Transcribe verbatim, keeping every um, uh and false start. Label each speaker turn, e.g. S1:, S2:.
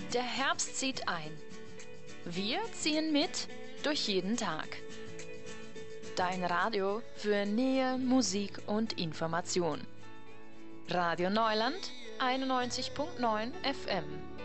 S1: Der Herbst zieht ein. Wir ziehen mit durch jeden Tag. Dein Radio für Nähe, Musik und Information. Radio Neuland einundneunzig Komma neun F M.